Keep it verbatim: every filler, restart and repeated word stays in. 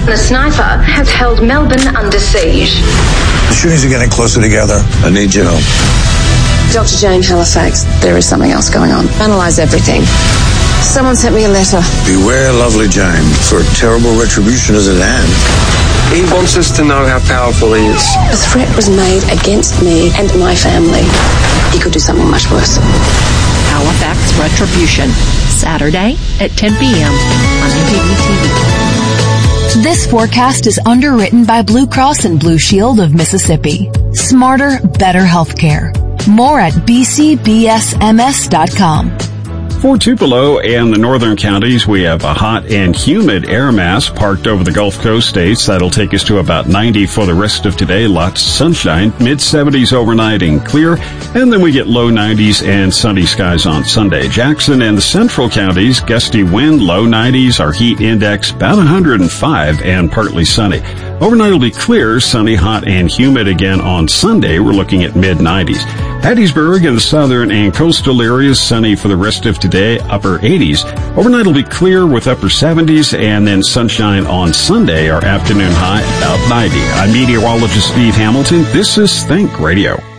A sniper has held Melbourne under siege. The shootings are getting closer together. I need your help. Doctor Jane Halifax, there is something else going on. Analyze everything. Someone sent me a letter. Beware, lovely Jane, for terrible retribution is at hand. He wants us to know how powerful he is. A threat was made against me and my family. He could do something much worse. Halifax Retribution, Saturday at ten p.m. on M T V T V. This forecast is underwritten by Blue Cross and Blue Shield of Mississippi. Smarter, better healthcare. More at b c b s m s dot com. For Tupelo and the northern counties, we have a hot and humid air mass parked over the Gulf Coast states. That'll take us to about ninety for the rest of today. Lots of sunshine, mid-seventies overnight and clear. And then we get low nineties and sunny skies on Sunday. Jackson and the central counties, gusty wind, low nineties. Our heat index about one hundred five and partly sunny. Overnight will be clear, sunny, hot, and humid again on Sunday. We're looking at mid-nineties. Hattiesburg and the southern and coastal areas, sunny for the rest of today, upper eighties. Overnight will be clear with upper seventies, and then sunshine on Sunday, our afternoon high about ninety. I'm meteorologist Steve Hamilton. This is Think Radio.